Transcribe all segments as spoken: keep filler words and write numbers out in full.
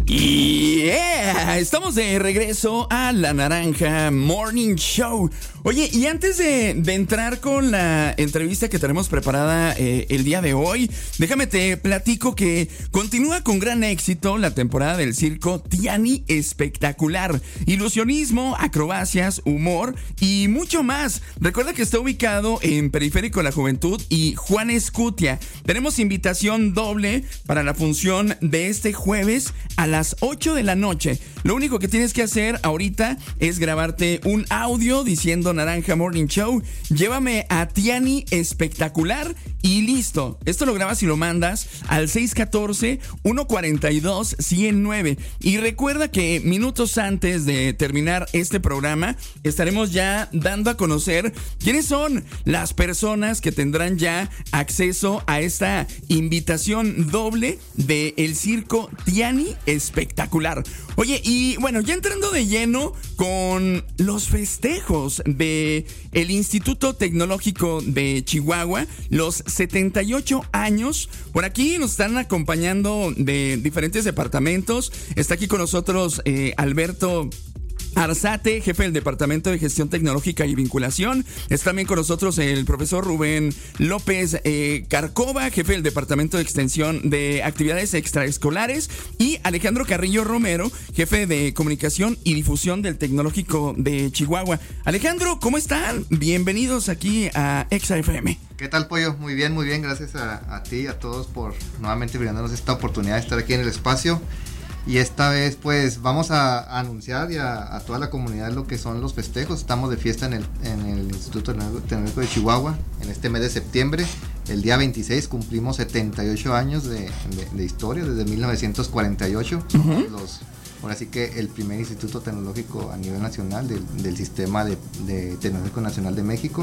Yeah, estamos de regreso a La Naranja Morning Show. Oye, y antes de, de entrar con la entrevista que tenemos preparada eh, el día de hoy, déjame te platico que continúa con gran éxito la temporada del circo Tiani Espectacular. Ilusionismo, acrobacias, humor y mucho más. Recuerda que está ubicado en Periférico de la Juventud y Juan Escutia. Tenemos invitación doble para la función de este jueves a las ocho de la noche. Lo único que tienes que hacer ahorita es grabarte un audio diciendo Naranja Morning Show, llévame a Tiani Espectacular y listo. Esto lo grabas y lo mandas al seis uno cuatro, uno cuatro dos, uno cero nueve. Y recuerda que minutos antes de terminar este programa estaremos ya dando a conocer quiénes son las personas que tendrán ya acceso a esta invitación doble de el circo Tiani Espectacular. Oye, y bueno, ya entrando de lleno con los festejos de el Instituto Tecnológico de Chihuahua, los setenta y ocho años. Por aquí nos están acompañando de diferentes departamentos. Está aquí con nosotros eh, Alberto Arzate, jefe del Departamento de Gestión Tecnológica y Vinculación. Está también con nosotros el profesor Rubén López eh, Carcova, jefe del Departamento de Extensión de Actividades Extraescolares, y Alejandro Carrillo Romero, jefe de Comunicación y Difusión del Tecnológico de Chihuahua. Alejandro, ¿cómo están? Bienvenidos aquí a Exa F M. ¿Qué tal, Pollo? Muy bien, muy bien. Gracias a, a ti y a todos por nuevamente brindándonos esta oportunidad de estar aquí en el espacio. Y esta vez pues vamos a, a anunciar y a, a toda la comunidad lo que son los festejos. Estamos de fiesta en el, en el Instituto Tecnológico de Chihuahua en este mes de septiembre. El día veintiséis cumplimos setenta y ocho años de, de, de historia, desde mil novecientos cuarenta y ocho. Uh-huh. Los, ahora sí que el primer instituto tecnológico a nivel nacional del, del sistema de, de Tecnológico Nacional de México.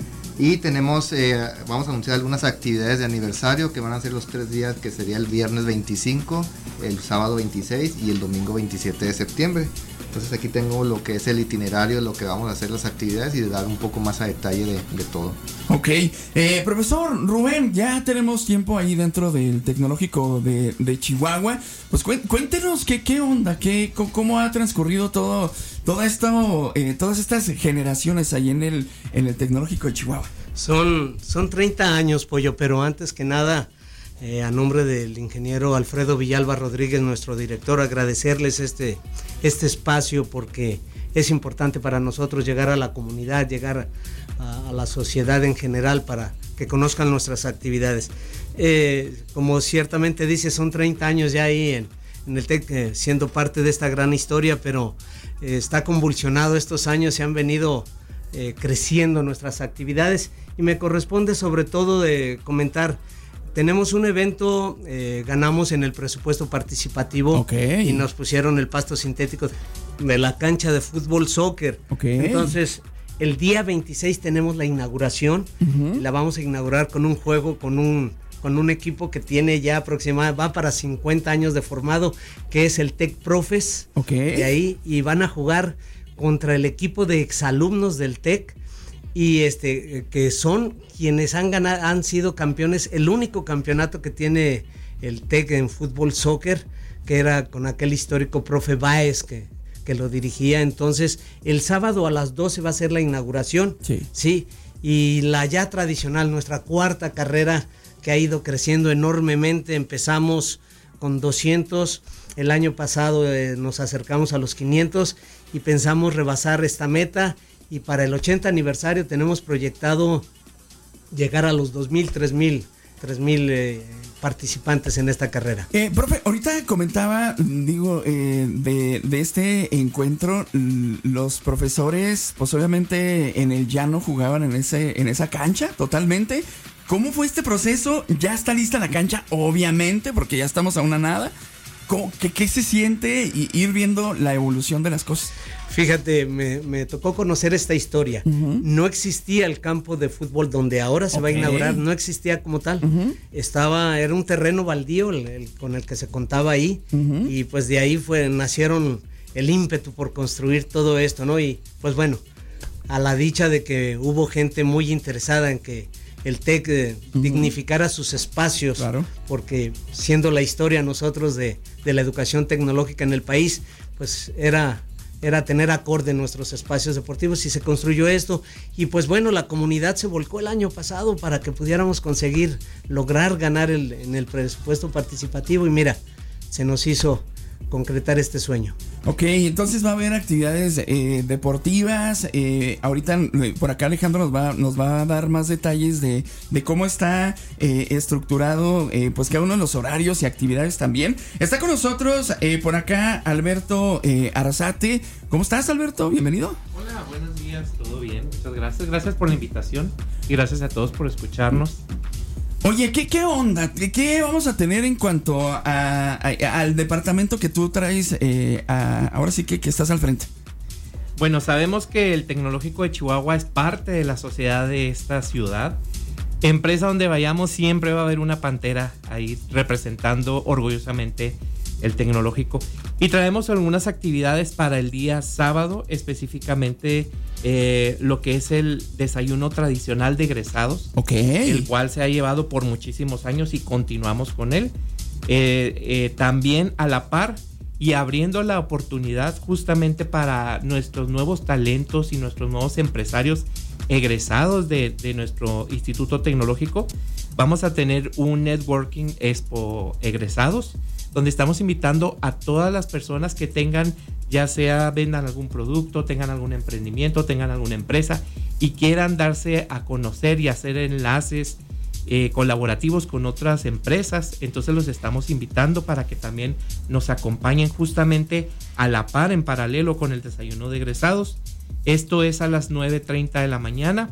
Y tenemos, eh, vamos a anunciar algunas actividades de aniversario que van a ser los tres días, que sería el viernes veinticinco, el sábado veintiséis y el domingo veintisiete de septiembre. Entonces aquí tengo lo que es el itinerario, lo que vamos a hacer, las actividades, y de dar un poco más a detalle de, de todo. Ok, eh, profesor Rubén, ya tenemos tiempo ahí dentro del Tecnológico de, de Chihuahua. Pues cuéntenos qué, qué onda, qué, cómo ha transcurrido todo, todo esto, eh, todas estas generaciones ahí en el, en el Tecnológico de Chihuahua. Son, son treinta años, Pollo, pero antes que nada, eh, a nombre del ingeniero Alfredo Villalba Rodríguez, nuestro director, agradecerles este, este espacio, porque es importante para nosotros llegar a la comunidad, llegar a, a la sociedad en general para que conozcan nuestras actividades. Eh, como ciertamente dice, son treinta años ya ahí en, en el TEC, eh, siendo parte de esta gran historia, pero eh, está convulsionado estos años, se han venido eh, creciendo nuestras actividades, y me corresponde sobre todo de comentar. Tenemos un evento, eh, ganamos en el presupuesto participativo, okay, y nos pusieron el pasto sintético de la cancha de fútbol soccer. Okay. Entonces, el día veintiséis tenemos la inauguración, uh-huh. La vamos a inaugurar con un juego, con un, con un equipo que tiene ya aproximadamente, va para cincuenta años de formado, que es el Tec Profes. Okay. De ahí, y van a jugar contra el equipo de exalumnos del Tec, y este que son quienes han ganado, han sido campeones, el único campeonato que tiene el TEC en fútbol soccer, que era con aquel histórico profe Báez que, que lo dirigía. Entonces el sábado a las doce va a ser la inauguración, sí, sí, y la ya tradicional, nuestra cuarta carrera, que ha ido creciendo enormemente. Empezamos con doscientos, el año pasado eh, nos acercamos a los quinientos y pensamos rebasar esta meta. Y para el ochenta aniversario tenemos proyectado llegar a los dos mil, tres mil, tres mil eh, participantes en esta carrera. Eh, profe, ahorita comentaba, digo, eh, de, de este encuentro, los profesores, pues obviamente en el llano jugaban en ese, en esa cancha, totalmente. ¿Cómo fue este proceso? ¿Ya está lista la cancha? Obviamente, porque ya estamos a una nada. ¿Qué, qué se siente y ir viendo la evolución de las cosas? Fíjate, me, me tocó conocer esta historia. Uh-huh. No existía el campo de fútbol donde ahora se okay. va a inaugurar, no existía como tal. Uh-huh. Estaba, era un terreno baldío el, el, con el que se contaba ahí, uh-huh. y pues de ahí fue, nacieron el ímpetu por construir todo esto, ¿no? Y pues bueno, a la dicha de que hubo gente muy interesada en que el TEC eh, uh-huh. dignificara sus espacios, claro. porque siendo la historia nosotros de, de la educación tecnológica en el país, pues era, era tener acorde nuestros espacios deportivos, y se construyó esto, y pues bueno, la comunidad se volcó el año pasado para que pudiéramos conseguir lograr ganar el, en el presupuesto participativo, y mira, se nos hizo concretar este sueño. Ok, entonces va a haber actividades eh, deportivas. Eh, ahorita eh, por acá Alejandro nos va, nos va a dar más detalles de, de cómo está eh, estructurado eh, pues cada uno de los horarios y actividades también. Está con nosotros eh, por acá Alberto eh, Arrasate. ¿Cómo estás, Alberto? Bienvenido. Hola, buenos días, todo bien, muchas gracias. Gracias por la invitación y gracias a todos por escucharnos. Oye, ¿qué, qué onda? ¿Qué, ¿Qué vamos a tener en cuanto a, a, al departamento que tú traes? Eh, a, ahora sí que, que estás al frente. Bueno, sabemos que el Tecnológico de Chihuahua es parte de la sociedad de esta ciudad. Empresa donde vayamos siempre va a haber una pantera ahí representando orgullosamente el Tecnológico. Y traemos algunas actividades para el día sábado, específicamente eh, lo que es el desayuno tradicional de egresados, okay. el cual se ha llevado por muchísimos años y continuamos con él. Eh, eh, también a la par y abriendo la oportunidad justamente para nuestros nuevos talentos y nuestros nuevos empresarios egresados de, de nuestro Instituto Tecnológico, vamos a tener un Networking Expo egresados, donde estamos invitando a todas las personas que tengan, ya sea vendan algún producto, tengan algún emprendimiento, tengan alguna empresa y quieran darse a conocer y hacer enlaces eh, colaborativos con otras empresas. Entonces los estamos invitando para que también nos acompañen justamente a la par, en paralelo con el desayuno de egresados. Esto es a las nueve treinta de la mañana.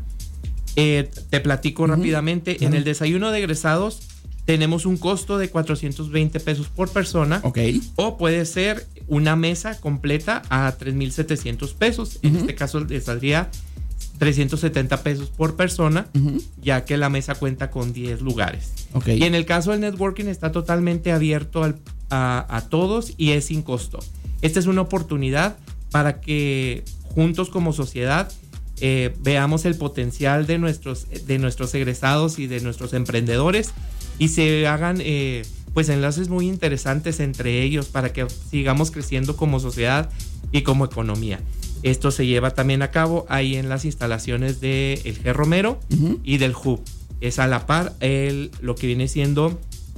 Eh, te platico uh-huh. rápidamente. Uh-huh. En el desayuno de egresados tenemos un costo de cuatrocientos veinte pesos por persona. Ok. O puede ser una mesa completa a tres mil setecientos pesos. Uh-huh. En este caso le saldría trescientos setenta pesos por persona, uh-huh. ya que la mesa cuenta con diez lugares. Okay. Y en el caso del networking está totalmente abierto al, a, a todos y es sin costo. Esta es una oportunidad para que juntos como sociedad eh, veamos el potencial de nuestros, de nuestros egresados y de nuestros emprendedores y se hagan eh, pues enlaces muy interesantes entre ellos para que sigamos creciendo como sociedad y como economía. Esto se lleva también a cabo ahí en las instalaciones de el G. Romero uh-huh. y del Hub. Es a la par el, lo que viene siendo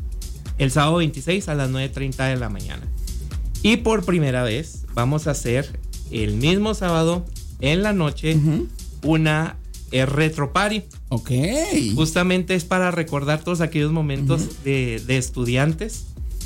el sábado veintiséis a las nueve treinta de la mañana. Y por primera vez vamos a hacer el mismo sábado en la noche uh-huh. una eh, retro party. Ok. Justamente es para recordar todos aquellos momentos uh-huh. de, de estudiantes.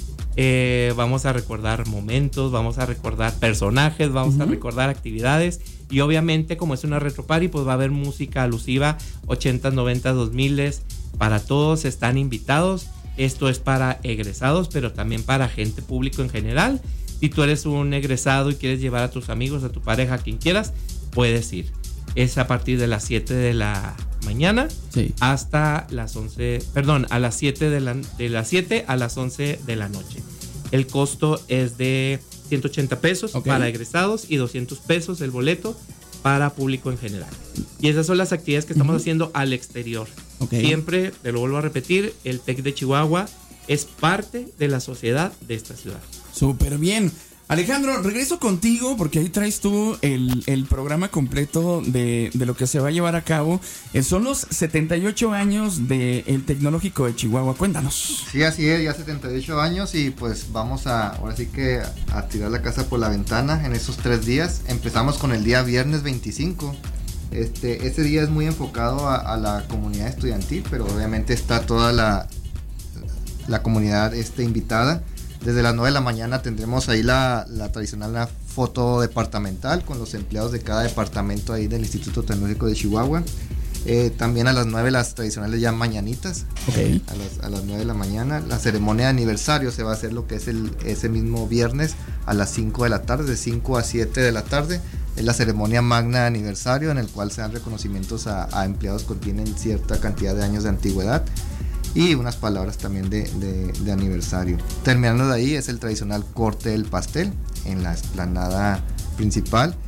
Eh, vamos a recordar momentos, vamos a recordar personajes, vamos uh-huh. a recordar actividades y obviamente como es una retro party pues va a haber música alusiva ochentas, noventas, dos miles para todos, están invitados. Esto es para egresados pero también para gente público en general. Si tú eres un egresado y quieres llevar a tus amigos, a tu pareja, a quien quieras, puedes ir. Es a partir de las siete de la mañana sí. hasta las once, perdón, a las siete de la, de las siete a las once de la noche. El costo es de ciento ochenta pesos okay. para egresados y doscientos pesos el boleto para público en general. Y esas son las actividades que estamos uh-huh. haciendo al exterior. Okay. Siempre, te lo vuelvo a repetir, el TEC de Chihuahua es parte de la sociedad de esta ciudad. Súper bien. Alejandro, regreso contigo porque ahí traes tú el, el programa completo de, de lo que se va a llevar a cabo. Eh, son los setenta y ocho años del Tecnológico de Chihuahua. Cuéntanos. Sí, así es, ya setenta y ocho años y pues vamos a, ahora sí que a tirar la casa por la ventana en esos tres días. Empezamos con el día viernes veinticinco. Este, este día es muy enfocado a, a la comunidad estudiantil, pero obviamente está toda la, la comunidad este, invitada. Desde las nueve de la mañana tendremos ahí la, la tradicional la foto departamental con los empleados de cada departamento ahí del Instituto Tecnológico de Chihuahua. Eh, también a las nueve las tradicionales ya mañanitas. Okay. A las, a las nueve de la mañana. La ceremonia de aniversario se va a hacer lo que es el, ese mismo viernes a las cinco de la tarde, de cinco a siete de la tarde. Es la ceremonia magna de aniversario en el cual se dan reconocimientos a, a empleados que tienen cierta cantidad de años de antigüedad. Y unas palabras también de, de, de aniversario. Terminando de ahí es el tradicional corte del pastel en la explanada principal.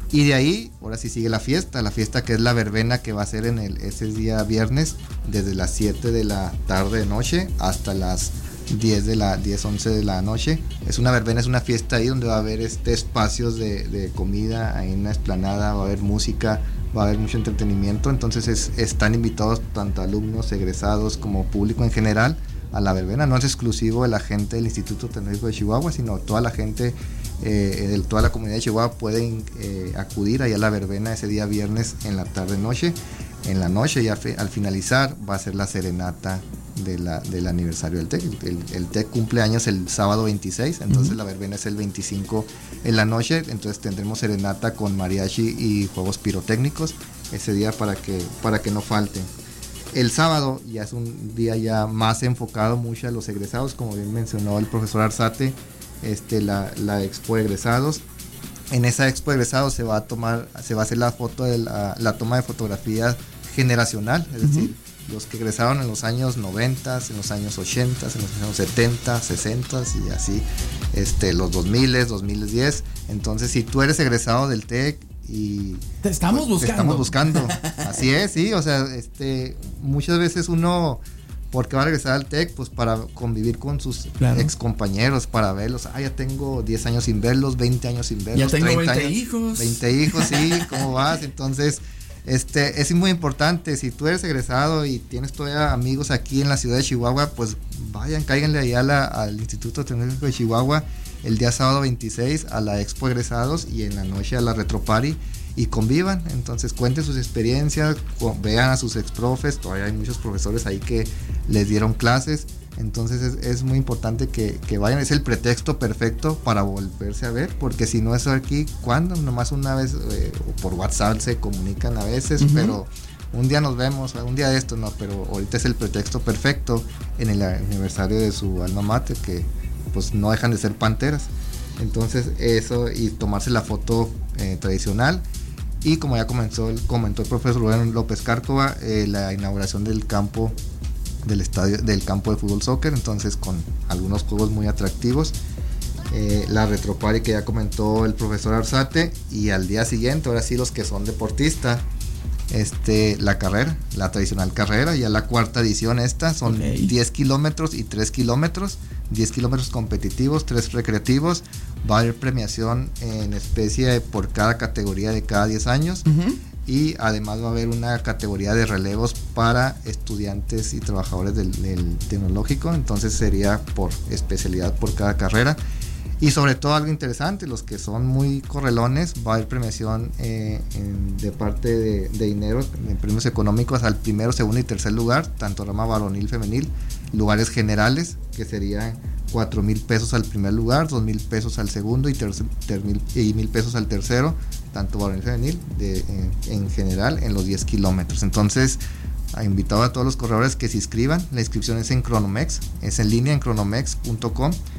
Y de ahí, ahora sí sigue la fiesta, la fiesta que es la verbena, que va a ser en el, ese día viernes, desde las siete de la tarde de noche hasta las diez de la diez, once de la noche. Es una verbena, es una fiesta ahí donde va a haber este espacios de, de comida, ahí en la explanada, va a haber música, va a haber mucho entretenimiento. Entonces es, están invitados tanto alumnos, egresados como público en general a la verbena. No es exclusivo de la gente del Instituto Tecnológico de Chihuahua, sino toda la gente eh, de toda la comunidad de Chihuahua pueden eh, acudir ahí a la verbena ese día viernes en la tarde noche. En la noche, ya fe, al finalizar, va a ser la serenata de la, del aniversario del TEC. El, el TEC cumple años el sábado veintiséis, entonces uh-huh. la verbena es el veinticinco en la noche. Entonces tendremos serenata con mariachi y juegos pirotécnicos ese día para que, para que no falte. El sábado ya es un día ya más enfocado mucho a los egresados, como bien mencionó el profesor Arzate, este, la, la expo egresados. En esa expo egresados se va a tomar, se va a hacer la foto de la, la toma de fotografía generacional, es uh-huh. decir, los que egresaron en los años noventa, en los años ochenta, en los años setenta, sesenta y así, este, los dos mil, dos mil diez. Entonces, si tú eres egresado del TEC y te estamos pues, buscando, te estamos buscando, así es, sí, o sea, este, muchas veces uno, porque va a regresar al TEC, pues para convivir con sus claro. ex compañeros, para verlos. Ah, ya tengo diez años sin verlos, veinte años sin verlos, ya tengo treinta veinte años, hijos, veinte hijos, sí, ¿cómo vas? Entonces, este, es muy importante. Si tú eres egresado y tienes todavía amigos aquí en la ciudad de Chihuahua, pues vayan, cáiganle allá a la, al Instituto Tecnológico de Chihuahua el día sábado veintiséis a la expo egresados y en la noche a la retro party, y convivan. Entonces cuenten sus experiencias, vean a sus ex profes, todavía hay muchos profesores ahí que les dieron clases. Entonces es, es muy importante que, que vayan, es el pretexto perfecto para volverse a ver, porque si no es aquí, ¿cuándo? Nomás una vez, eh, o por WhatsApp se comunican a veces, uh-huh. pero un día nos vemos, un día de esto, no, pero ahorita es el pretexto perfecto en el aniversario de su alma mater, que pues no dejan de ser panteras. Entonces eso, y tomarse la foto eh, tradicional. Y como ya comenzó, comentó el profesor Rubén López Cárcova, eh, la inauguración del campo del estadio, del campo de fútbol soccer, entonces con algunos juegos muy atractivos, eh, la retropari que ya comentó el profesor Arzate, y al día siguiente, ahora sí los que son deportistas, este, la carrera, la tradicional carrera, ya la cuarta edición esta, son okay. diez kilómetros y tres kilómetros, diez kilómetros competitivos, tres recreativos. Va a haber premiación en especie por cada categoría de cada diez años, uh-huh. y además va a haber una categoría de relevos para estudiantes y trabajadores del, del tecnológico. Entonces sería por especialidad por cada carrera. Y sobre todo algo interesante, los que son muy correlones, va a haber premiación eh, en, de parte de, de dinero, en premios económicos al primero, segundo y tercer lugar, tanto rama varonil, femenil, lugares generales, que serían cuatro mil pesos al primer lugar, dos mil pesos al segundo y, tercer, ter, mil, y mil pesos al tercero, tanto varonil y femenil, de, en, en general, en los diez kilómetros. Entonces, he invitado a todos los corredores que se inscriban. La inscripción es en Cronomex, es en línea en cronomex punto com.